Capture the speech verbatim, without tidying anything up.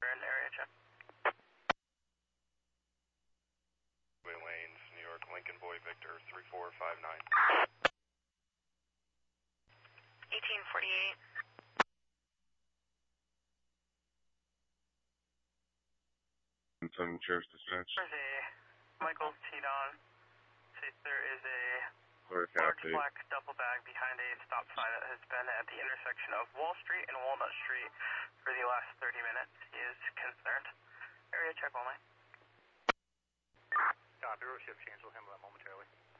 We're in area check. Way lanes, New York, Lincoln Boy Victor, three four five nine. eighteen forty-eight. Sun Sheriff's Dispatch. There's a Michael T-Don. There is a Clerk large happy. black duffel bag behind a stop sign that has been at the intersection of Wall Street and Walnut Street for the last thirty minutes. He is concerned. Area check only. Copy, road shift change. We'll handle that momentarily.